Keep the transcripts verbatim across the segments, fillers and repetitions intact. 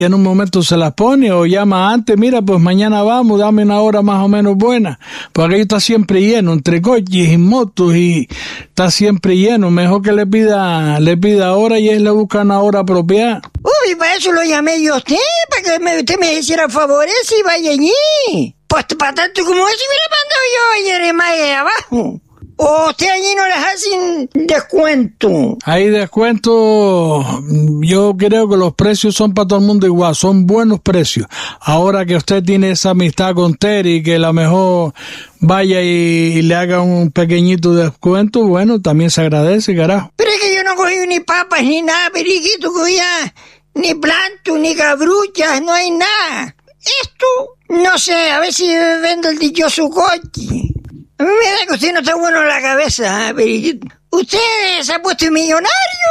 en un momento se las pone o llama antes, mira, pues mañana vamos, dame una hora más o menos buena, porque ahí está siempre lleno, entre coches y motos, y está siempre lleno. Mejor que le pida le pida hora y él le busca una hora apropiada. Uy, para eso lo llamé yo a usted, para que me, usted me hiciera favores y vaya allí. Pues para tanto como eso hubiera mandado yo a Jeremiah abajo. ¿O usted allí no les hacen descuento? Hay descuento, yo creo que los precios son para todo el mundo igual, son buenos precios. Ahora que usted tiene esa amistad con Terry, que a lo mejor vaya y, y le haga un pequeñito descuento, bueno, también se agradece, carajo. Pero es que yo no cogí ni papas ni nada, periquito, cogía ni planto, ni cabruchas, no hay nada. Esto, no sé, a ver si vendo el dichoso coche. A mí me da que usted no está bueno en la cabeza, ¿eh, periquito? Usted se ha puesto millonario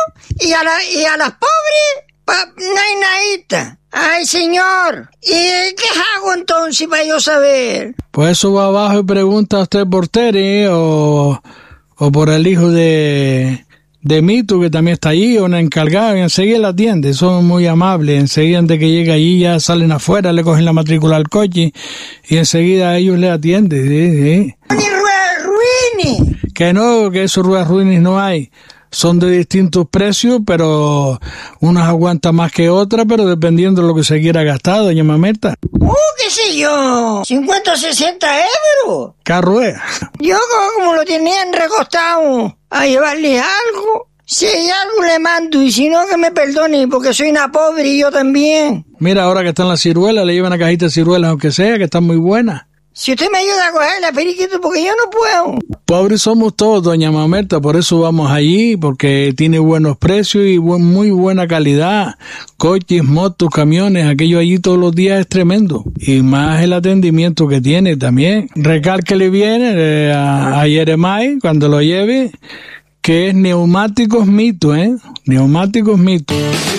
y a, la, y a las pobres pa, no hay nadita. Ay, señor, ¿y qué hago entonces para yo saber? Pues eso va abajo y pregunta a usted por Terry o, o por el hijo de... de Mito, que también está allí, o una encargada, y enseguida la atiende, son muy amables, enseguida de que llega allí ya salen afuera, le cogen la matrícula al coche, y enseguida ellos le atienden, sí, sí. ¡Ni ruedas ruines! Que no, que esos ruedas ruines no hay, son de distintos precios, pero unas aguantan más que otras, pero dependiendo de lo que se quiera gastar, doña Mamerta. ¡Oh, qué sé yo! ¿cincuenta o sesenta euros? Carro es. Yo como lo tenían recostado a llevarle algo, si hay algo le mando, y si no que me perdone, porque soy una pobre y yo también. Mira, ahora que están las ciruelas, le llevan una cajita de ciruelas, aunque sea, que están muy buenas. Si usted me ayuda a cogerla, periquito, porque yo no puedo. Pobres somos todos, doña Mamerta, por eso vamos allí, porque tiene buenos precios y buen, muy buena calidad. Coches, motos, camiones, aquello allí todos los días es tremendo. Y más el atendimiento que tiene también. Recálquele bien eh, a, a Jeremiah cuando lo lleve, que es Neumáticos Mito, ¿eh? Neumáticos Mito.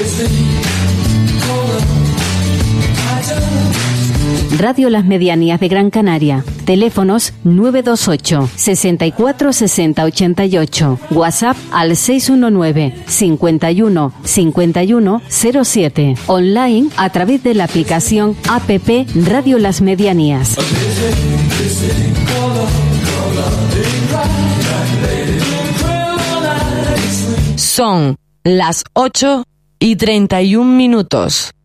Radio Las Medianías de Gran Canaria. Teléfonos nueve dos ocho, sesenta y cuatro, sesenta, ochenta y ocho. WhatsApp al seis uno nueve, cincuenta y uno, cincuenta y uno, cero siete. Online a través de la aplicación app Radio Las Medianías. Son las ocho y treinta y un minutos.